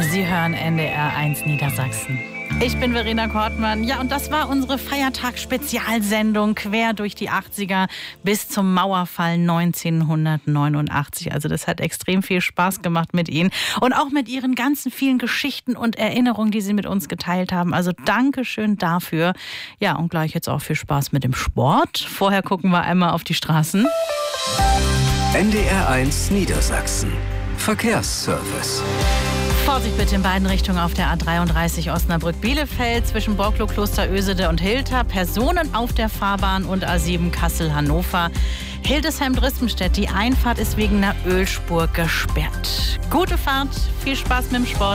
Sie hören NDR 1 Niedersachsen. Ich bin Verena Kortmann. Ja, und das war unsere Feiertagsspezialsendung quer durch die 80er bis zum Mauerfall 1989. Also das hat extrem viel Spaß gemacht mit Ihnen und auch mit Ihren ganzen vielen Geschichten und Erinnerungen, die Sie mit uns geteilt haben. Also Dankeschön dafür. Ja, und gleich jetzt auch viel Spaß mit dem Sport. Vorher gucken wir einmal auf die Straßen. NDR 1 Niedersachsen. Verkehrsservice. Vorsicht bitte in beiden Richtungen auf der A33 Osnabrück-Bielefeld zwischen Borklow, Kloster-Ösede und Hilter. Personen auf der Fahrbahn und A7 Kassel-Hannover. Hildesheim-Drispenstedt, die Einfahrt ist wegen einer Ölspur gesperrt. Gute Fahrt, viel Spaß mit dem Sport.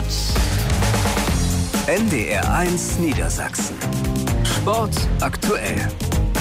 NDR 1 Niedersachsen. Sport aktuell.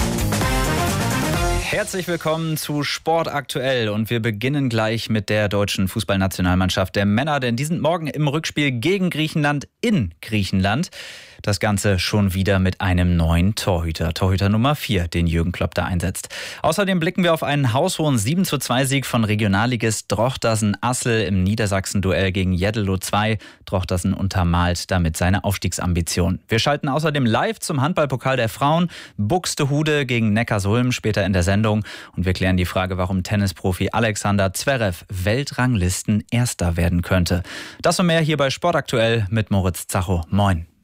Herzlich willkommen zu Sport aktuell und wir beginnen gleich mit der deutschen Fußballnationalmannschaft der Männer, denn die sind morgen im Rückspiel gegen Griechenland in Griechenland. Das Ganze schon wieder mit einem neuen Torhüter. Torhüter Nummer 4, den Jürgen Klopp da einsetzt. Außerdem blicken wir auf einen haushohen 7:2-Sieg von Regionalligist Drochtersen-Assel im Niedersachsen-Duell gegen Jeddelo 2. Drochtersen untermalt damit seine Aufstiegsambition. Wir schalten außerdem live zum Handballpokal der Frauen. Buxtehude gegen Neckarsulm später in der Sendung. Und wir klären die Frage, warum Tennisprofi Alexander Zverev Weltranglisten-Erster werden könnte. Das und mehr hier bei Sport aktuell mit Moritz Zacho. Moin.